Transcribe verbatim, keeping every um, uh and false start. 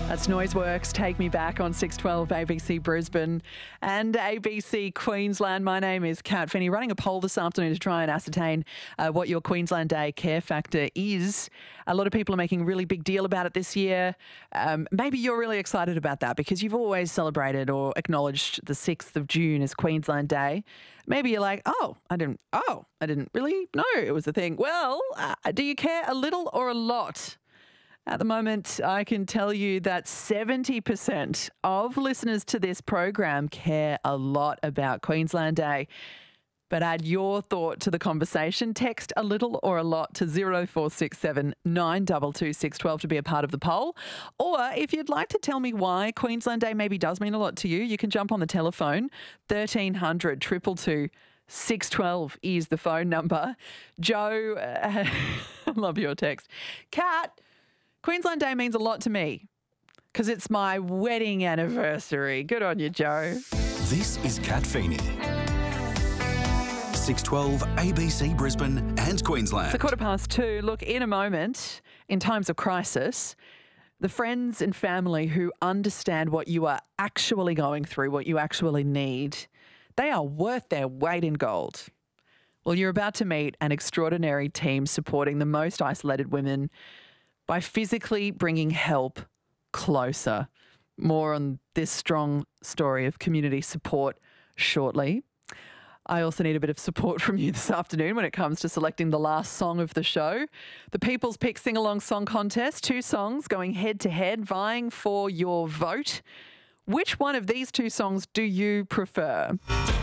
That's Noiseworks, Take Me Back on six twelve A B C Brisbane and A B C Queensland. My name is Kat Finney, running a poll this afternoon to try and ascertain uh, what your Queensland Day care factor is. A lot of people are making a really big deal about it this year. Um, maybe you're really excited about that because you've always celebrated or acknowledged the sixth of June as Queensland Day. Maybe you're like, oh, I didn't, oh, I didn't really know it was a thing. Well, uh, do you care a little or a lot? At the moment, I can tell you that seventy percent of listeners to this program care a lot about Queensland Day. But add your thought to the conversation. Text a little or a lot to zero four six seven nine two two six one two to be a part of the poll. Or if you'd like to tell me why Queensland Day maybe does mean a lot to you, you can jump on the telephone. thirteen hundred two two two six one two is the phone number. Joe, uh, I love your text. Kat, Queensland Day means a lot to me because it's my wedding anniversary. Good on you, Joe. This is Kat Finney. six twelve A B C Brisbane and Queensland. It's a quarter past two. Look, in a moment, in times of crisis, the friends and family who understand what you are actually going through, what you actually need, they are worth their weight in gold. Well, you're about to meet an extraordinary team supporting the most isolated women by physically bringing help closer. More on this strong story of community support shortly. I also need a bit of support from you this afternoon when it comes to selecting the last song of the show. The People's Pick Sing-Along Song Contest, two songs going head-to-head, vying for your vote. Which one of these two songs do you prefer?